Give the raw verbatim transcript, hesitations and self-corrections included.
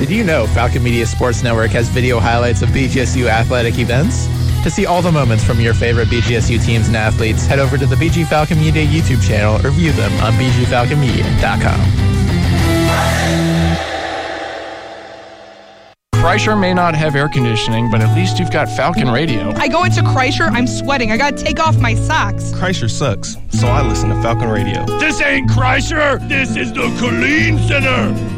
Did you know Falcon Media Sports Network has video highlights of B G S U athletic events? To see all the moments from your favorite B G S U teams and athletes, head over to the B G Falcon Media YouTube channel or view them on b g falcon media dot com. Kreischer may not have air conditioning, but at least you've got Falcon Radio. I go into Kreischer, I'm sweating. I gotta take off my socks. Kreischer sucks, so I listen to Falcon Radio. This ain't Kreischer, this is the Colleen Center.